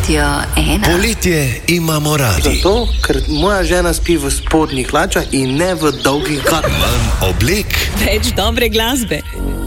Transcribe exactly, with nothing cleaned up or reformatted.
Radio ena. Poletje imamo radi. Zato, ker moja žena spi v spodnjih hlačah in ne v dolgih hlačah. Manj oblek, več dobre glasbe.